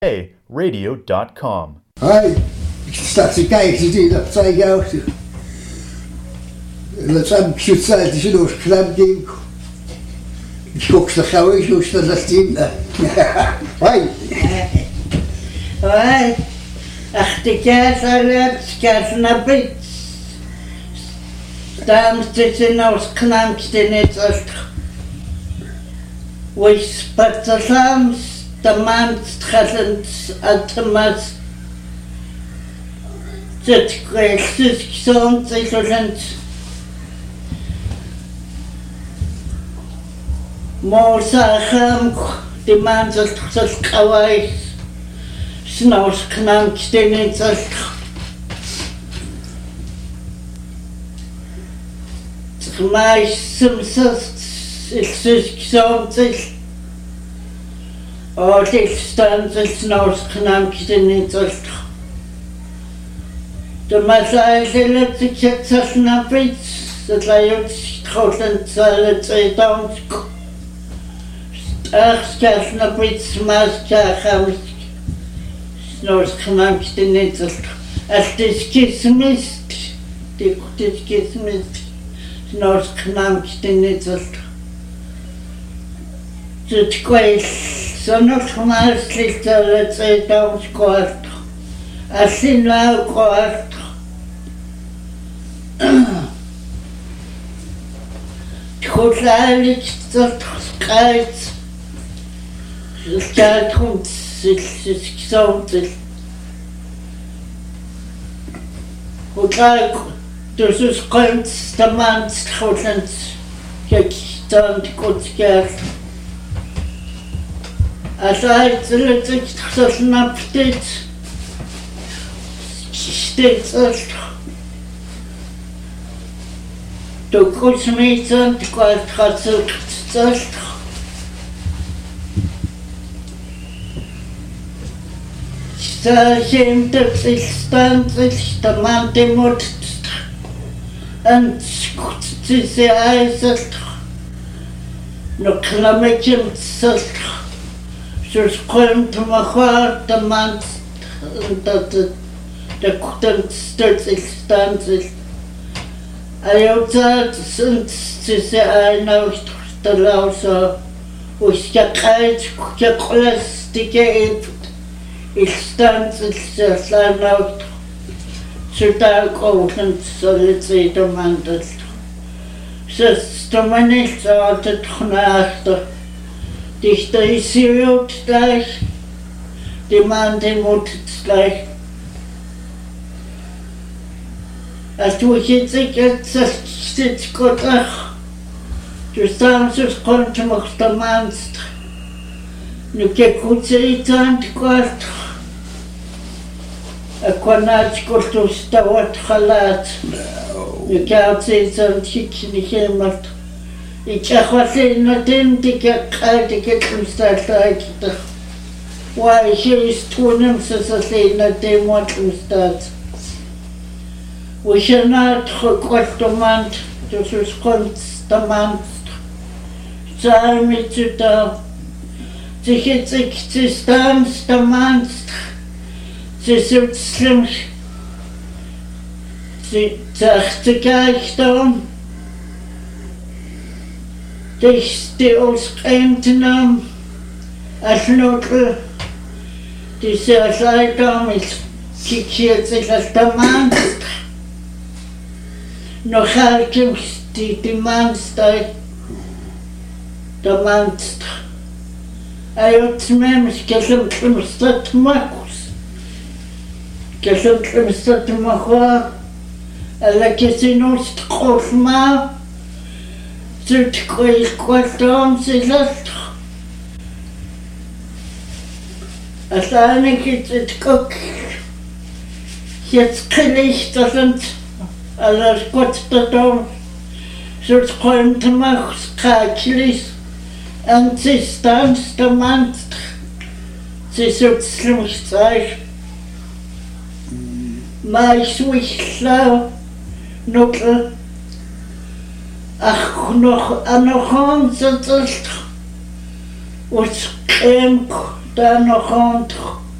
radio.com. Hi, started guy to do that try out. Let's am shoot side to know crab game. Cooks the cow, you should have seen that. Hi. Hi. Ach, die Kerzen a bit. Staan zitten aus knanksten het als wees patsams de man stressend atmas zit kwesties gezond zijn Mozacham die man zit kawai snaus knanksten het als mais simsast existent or distances nos knanksten in just the masai the snapits the lions trotten salad don't snapits mas nos knanksten in just as this kismist the kismist Nos knanksten het alt. Dit kwijt, zonnig maar slecht het zij dan kort. Als je nou kort. Goed eigenlijk dat krijgt. Het gaat goed, het is gezond. Goed eigenlijk. Dus is komt de man schoten, kijk dan goed geld. Als hij het niet snapt dit, steeds als de kosmeten kwart gaat zelfs. Ze dat zich stand zich de man die moet. En het is eigenlijk nog klammetjes zoals komt maar de man dat de koeten steeds stand is. Hij ook dat het is eigenlijk de lauze hoe je kijkt je klastieke is stand is eigenlijk zodat ook een solide de man dat ze stemmen niet altijd genaagd. Dichter is hier ook gleich, die man die moet het gleich. Als je jetzt jetzt zit goed ach, dus dan zo komt je nog de man. Nu kijk goed ze iets aan het kwart. Konać kosztów stało lat. Jak się nie chiemat. I ciachwasy na tym, takie kumstać. Why się jest tłunem se zasej na tym łatwym stać. Wy na kosztomant, to już konstamant. Zajmy ci to. Cychycyk, cystam, stamant. Ze soort slim, ze zegt te kijken, dus de oorsprong als notel, die ze zei dan is kikje zich als de man, nog altijd die man staat, de man. Hij had me gezegd dat maakt. Kesem stat mahwa ala kesinos khofma zut kwatom silat asane kit kok jetzt kriegt das sind alles gut da zut kommt machs kaklis und sie stand der man sie zut schlimmst sei mais wissla nog ach nog aan zit het was daar nog aan